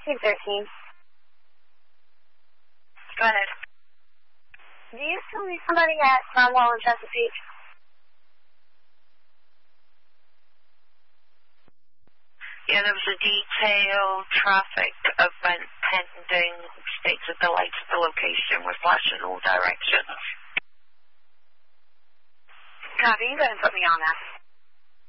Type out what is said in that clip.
213. Go ahead. Do you still need somebody at Cromwell and Chesapeake? Yeah, there was a detailed traffic event pending. States that the lights at the location were flashing in all directions. Copy, you go ahead and put me on that.